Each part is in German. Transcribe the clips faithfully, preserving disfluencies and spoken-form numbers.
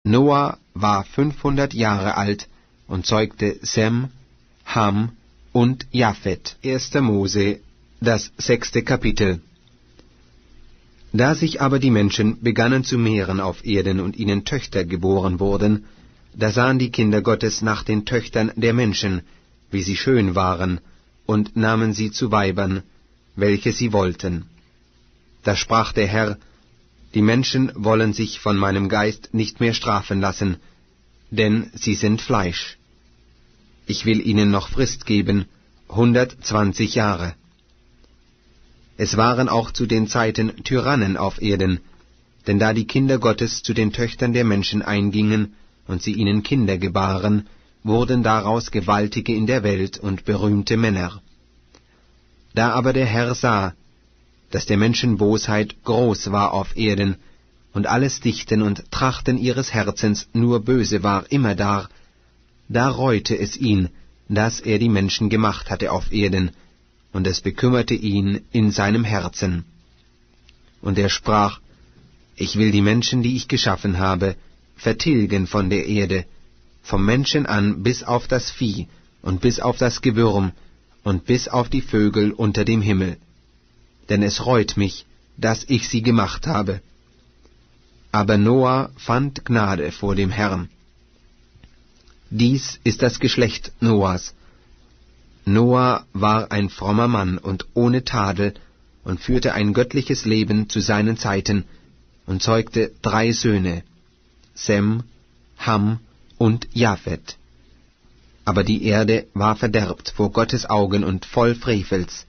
Noah war fünfhundert Jahre alt und zeugte Sem, Ham und Japhet. erster Mose, das sechste Kapitel. Da sich aber die Menschen begannen zu mehren auf Erden und ihnen Töchter geboren wurden, da sahen die Kinder Gottes nach den Töchtern der Menschen, wie sie schön waren, und nahmen sie zu Weibern, welche sie wollten. Da sprach der Herr: Die Menschen wollen sich von meinem Geist nicht mehr strafen lassen, denn sie sind Fleisch. Ich will ihnen noch Frist geben, hundertzwanzig Jahre. Es waren auch zu den Zeiten Tyrannen auf Erden, denn da die Kinder Gottes zu den Töchtern der Menschen eingingen und sie ihnen Kinder gebaren, wurden daraus Gewaltige in der Welt und berühmte Männer. Da aber der Herr sah, dass der Menschen Bosheit groß war auf Erden, und alles Dichten und Trachten ihres Herzens nur böse war immerdar, da reute es ihn, dass er die Menschen gemacht hatte auf Erden, und es bekümmerte ihn in seinem Herzen. Und er sprach: Ich will die Menschen, die ich geschaffen habe, vertilgen von der Erde, vom Menschen an bis auf das Vieh und bis auf das Gewürm und bis auf die Vögel unter dem Himmel. Denn es reut mich, dass ich sie gemacht habe. Aber Noah fand Gnade vor dem Herrn. Dies ist das Geschlecht Noahs. Noah war ein frommer Mann und ohne Tadel und führte ein göttliches Leben zu seinen Zeiten und zeugte drei Söhne, Sem, Ham und Japhet. Aber die Erde war verderbt vor Gottes Augen und voll Frevels.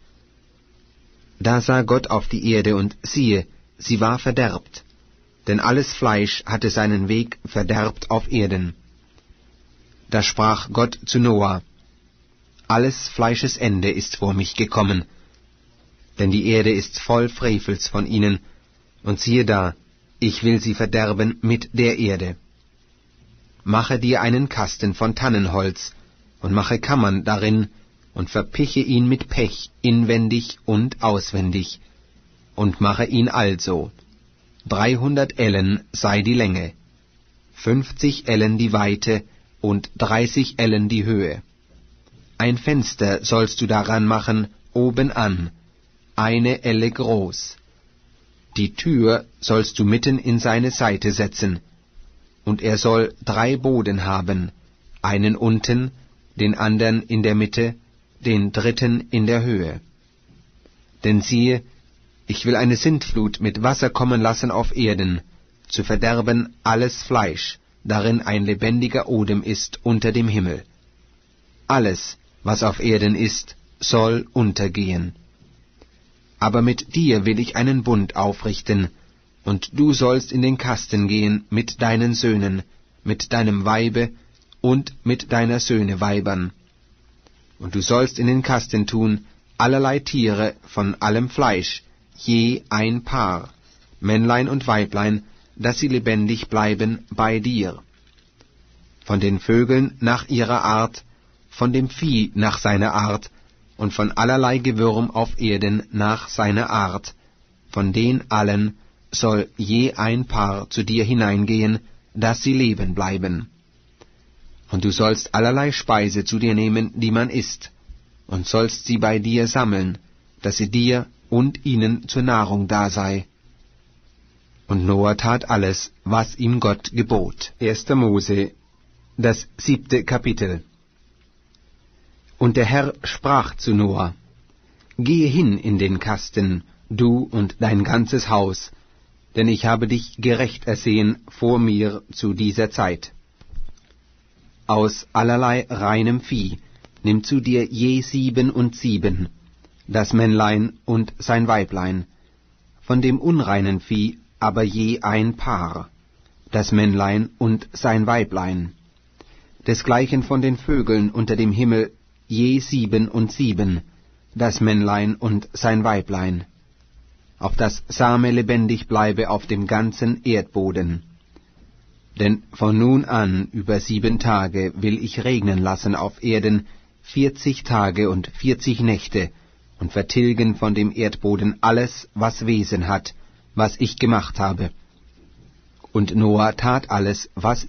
Da sah Gott auf die Erde, und siehe, sie war verderbt, denn alles Fleisch hatte seinen Weg verderbt auf Erden. Da sprach Gott zu Noah: Alles Fleisches Ende ist vor mich gekommen, denn die Erde ist voll Frevels von ihnen, und siehe da, ich will sie verderben mit der Erde. Mache dir einen Kasten von Tannenholz, und mache Kammern darin, und verpiche ihn mit Pech inwendig und auswendig, und mache ihn also. Dreihundert Ellen sei die Länge, fünfzig Ellen die Weite und dreißig Ellen die Höhe. Ein Fenster sollst du daran machen, oben an, eine Elle groß. Die Tür sollst du mitten in seine Seite setzen, und er soll drei Boden haben, einen unten, den andern in der Mitte, den dritten in der Höhe. Denn siehe, ich will eine Sintflut mit Wasser kommen lassen auf Erden, zu verderben alles Fleisch, darin ein lebendiger Odem ist unter dem Himmel. Alles, was auf Erden ist, soll untergehen. Aber mit dir will ich einen Bund aufrichten, und du sollst in den Kasten gehen mit deinen Söhnen, mit deinem Weibe und mit deiner Söhne Weibern. Und du sollst in den Kasten tun allerlei Tiere von allem Fleisch, je ein Paar, Männlein und Weiblein, dass sie lebendig bleiben bei dir. Von den Vögeln nach ihrer Art, von dem Vieh nach seiner Art, und von allerlei Gewürm auf Erden nach seiner Art, von den allen soll je ein Paar zu dir hineingehen, dass sie leben bleiben. Und du sollst allerlei Speise zu dir nehmen, die man isst, und sollst sie bei dir sammeln, dass sie dir und ihnen zur Nahrung da sei. Und Noah tat alles, was ihm Gott gebot. erster Mose, das siebte Kapitel. Und der Herr sprach zu Noah: Gehe hin in den Kasten, du und dein ganzes Haus, denn ich habe dich gerecht ersehen vor mir zu dieser Zeit. Aus allerlei reinem Vieh nimm zu dir je sieben und sieben, das Männlein und sein Weiblein, von dem unreinen Vieh aber je ein Paar, das Männlein und sein Weiblein, desgleichen von den Vögeln unter dem Himmel je sieben und sieben, das Männlein und sein Weiblein, auf das Same lebendig bleibe auf dem ganzen Erdboden. Denn von nun an über sieben Tage will ich regnen lassen auf Erden vierzig Tage und vierzig Nächte, und vertilgen von dem Erdboden alles, was Wesen hat, was ich gemacht habe. Und Noah tat alles, was